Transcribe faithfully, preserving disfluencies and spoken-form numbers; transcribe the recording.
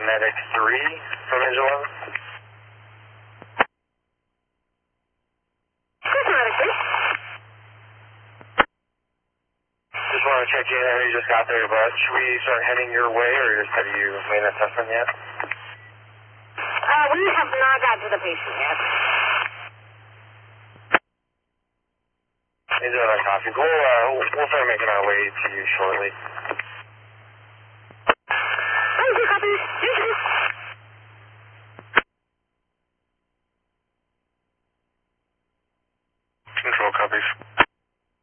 Medic three from Engine eleven. Just want to check in. I know you just got there, but should we start heading your way, or have you made an assessment yet? Uh, we have not got to the patient yet. Engine eleven, copy. We'll, uh, we'll start making our way to you shortly.